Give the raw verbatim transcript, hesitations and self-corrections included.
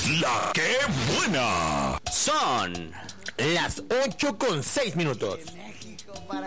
La que buena. Son las ocho con seis minutos.